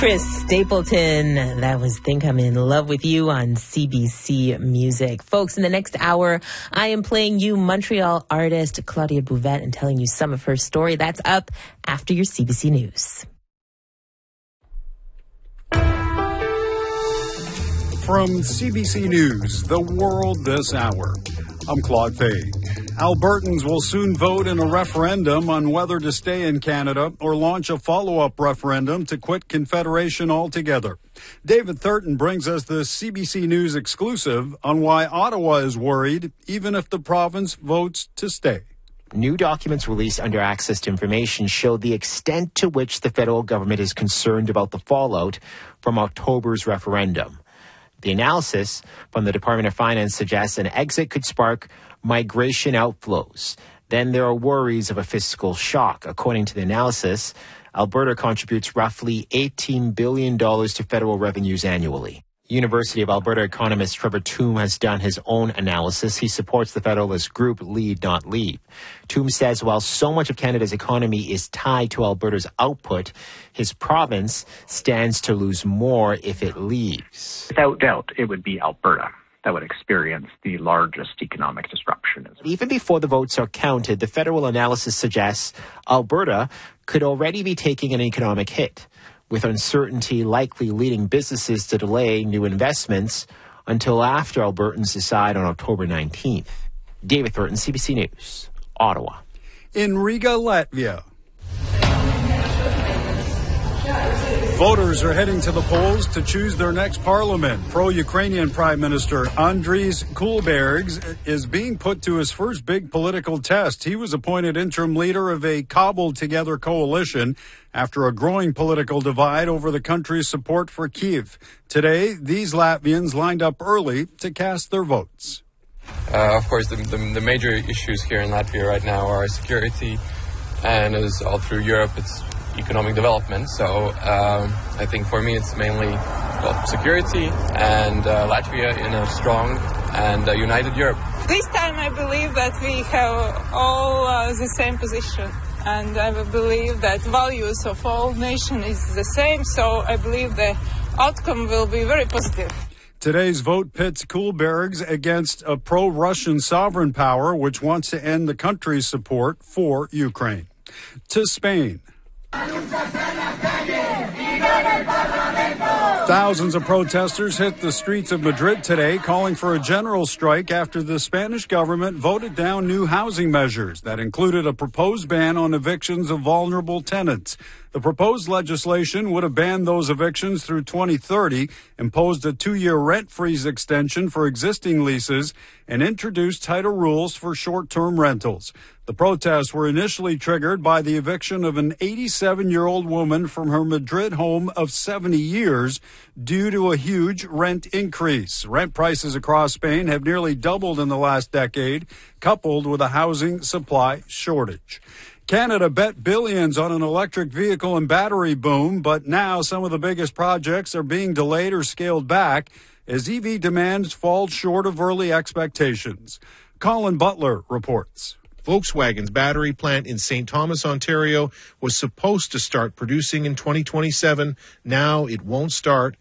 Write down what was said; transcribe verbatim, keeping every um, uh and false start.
Chris Stapleton, that was Think I'm in Love with You on C B C Music. Folks, in the next hour, I am playing you Montreal artist Claudia Bouvette and telling you some of her story. That's up after your C B C News. From C B C News, The World This Hour, I'm Claude Fay. Albertans will soon vote in a referendum on whether to stay in Canada or launch a follow-up referendum to quit Confederation altogether. David Thurton brings us the C B C News exclusive on why Ottawa is worried, even if the province votes to stay. New documents released under Access to Information show the extent to which the federal government is concerned about the fallout from October's referendum. The analysis from the Department of Finance suggests an exit could spark migration outflows. Then there are worries of a fiscal shock. According to the analysis, Alberta contributes roughly eighteen billion dollars to federal revenues annually. University of Alberta economist Trevor Tombe has done his own analysis. He supports the Federalist group Lead Not Leave. Tombe says while so much of Canada's economy is tied to Alberta's output, his province stands to lose more if it leaves. Without doubt, it would be Alberta that would experience the largest economic disruption. Even before the votes are counted, the federal analysis suggests Alberta could already be taking an economic hit, with uncertainty likely leading businesses to delay new investments until after Albertans decide on October nineteenth. David Thurton, C B C News, Ottawa. In Riga, Latvia, voters are heading to the polls to choose their next parliament. Pro-Ukrainian Prime Minister Andris Kulbergs is being put to his first big political test. He was appointed interim leader of a cobbled-together coalition after a growing political divide over the country's support for Kyiv. Today, these Latvians lined up early to cast their votes. Uh, of course, the, the, the major issues here in Latvia right now are security, and as all through Europe, it's economic development. So um, I think for me it's mainly well, security and uh, Latvia in a strong and uh, united Europe. This time I believe that we have all uh, the same position, and I believe that values of all nations is the same, so I believe the outcome will be very positive. Today's vote pits Kulbergs against a pro-Russian sovereign power which wants to end the country's support for Ukraine. To Spain. Thousands of protesters hit the streets of Madrid today calling for a general strike after the Spanish government voted down new housing measures that included a proposed ban on evictions of vulnerable tenants. The proposed legislation would have banned those evictions through twenty thirty, imposed a two-year rent freeze extension for existing leases, and introduced tighter rules for short-term rentals. The protests were initially triggered by the eviction of an eighty-seven-year-old woman from her Madrid home of seventy years due to a huge rent increase. Rent prices across Spain have nearly doubled in the last decade, coupled with a housing supply shortage. Canada bet billions on an electric vehicle and battery boom, but now some of the biggest projects are being delayed or scaled back as E V demands fall short of early expectations. Colin Butler reports. Volkswagen's battery plant in Saint Thomas, Ontario, was supposed to start producing in twenty twenty-seven. Now it won't start